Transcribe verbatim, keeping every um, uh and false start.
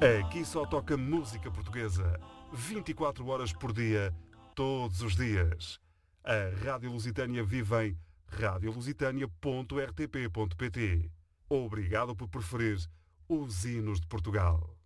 Aqui só toca música portuguesa, vinte e quatro horas por dia, todos os dias. A Rádio Lusitânia vive em radio lusitânia ponto r t p ponto p t. Obrigado por preferir os hinos de Portugal.